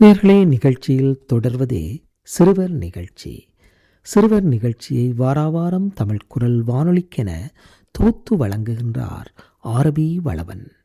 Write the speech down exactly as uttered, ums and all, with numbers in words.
நேர்களே, நிகழ்ச்சியில் தொடர்வதே சிறுவர் நிகழ்ச்சி. சிறுவர் நிகழ்ச்சியை வாராவாரம் தமிழ் குரல் வானொலிக்கென தொகுத்து வழங்குகின்றார் ஆரபி வளவன்.